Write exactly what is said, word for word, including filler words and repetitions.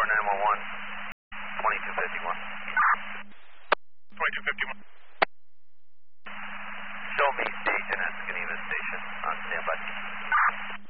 nine one one, twenty-two fifty-one. twenty-two fifty-one. Show me station at Geneva Station on standby.